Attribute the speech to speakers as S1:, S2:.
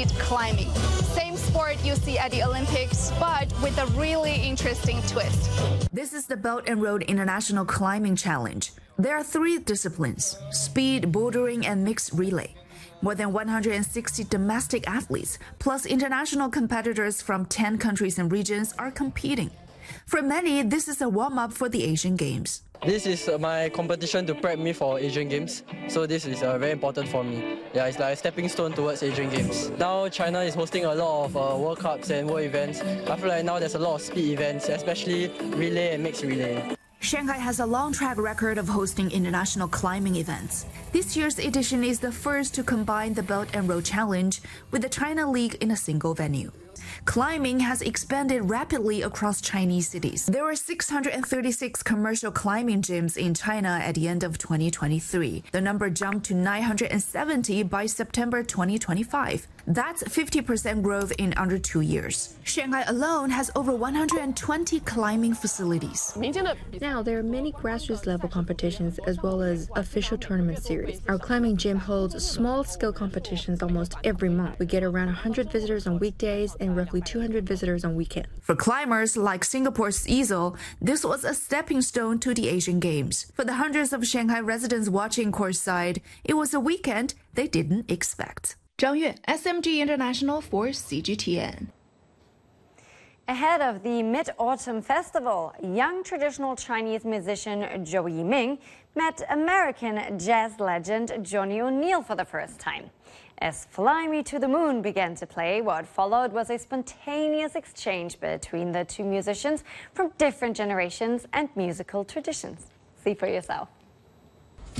S1: speed climbing. Same sport you see at the Olympics, but with a really interesting twist.
S2: This is the Belt and Road International Climbing Challenge. There are 3 disciplines: speed, bouldering, and mixed relay. More than 160 domestic athletes, plus international competitors from 10 countries and regions are competing. For many, this is a warm-up for the Asian Games.
S3: This is my competition to prep me for Asian Games, so this is very important for me. Yeah, it's like a stepping stone towards Asian Games. Now China is hosting a lot of World Cups and World events. I feel like now there's a lot of speed events, especially relay and mixed relay.
S2: Shanghai has a long track record of hosting international climbing events. This year's edition is the first to combine the Belt and Road Challenge with the China League in a single venue. Climbing has expanded rapidly across Chinese cities. There were 636 commercial climbing gyms in China at the end of 2023. The number jumped to 970 by September 2025. That's 50% growth in under 2 years. Shanghai alone has over 120 climbing facilities.
S4: Now, there are many grassroots level competitions as well as official tournament series. Our climbing gym holds small-scale competitions almost every month. We get around 100 visitors on weekdays and roughly 200 visitors on weekends.
S2: For climbers like Singapore's Easel, this was a stepping stone to the Asian Games. For the hundreds of Shanghai residents watching courtside, it was a weekend they didn't expect. Zhang Yue, SMG International for CGTN.
S5: Ahead of the Mid-Autumn Festival, young traditional Chinese musician Zhou Yiming met American jazz legend Johnny O'Neill for the first time. As Fly Me to the Moon began to play, what followed was a spontaneous exchange between the two musicians from different generations and musical traditions. See for yourself.